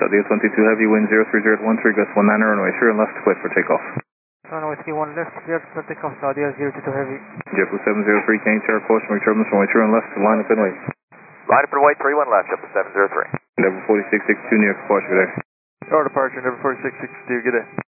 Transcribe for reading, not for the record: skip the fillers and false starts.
Saudi 22 Heavy, wind 030 at 13, gust 19, runway 3 and left, clear for takeoff. Runway 31 left, clear for takeoff, Saudi 022 Heavy. JetBlue 703, King Charlie, caution, make turbulence, runway 3 and left, line up and wait. Line up and wait, 31 left, JetBlue 703. Endeavour 4662, New York, departure, good day. Our departure, Endeavour 4662, good day.